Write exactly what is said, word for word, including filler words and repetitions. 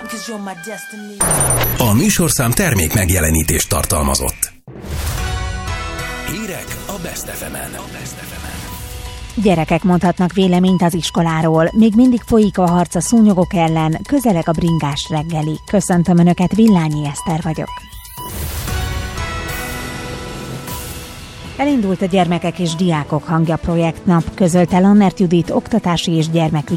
A műsorszám termék megjelenítést tartalmazott. Hírek a Best ef emen. Gyerekek mondhatnak véleményt az iskoláról. Még mindig folyik a harc a szúnyogok ellen, közeleg a bringás reggeli. Köszöntöm Önöket, Villányi Eszter vagyok. Elindult a Gyermekek és Diákok Hangja projektnap, közölte Lannert Judit oktatási és gyermekügyi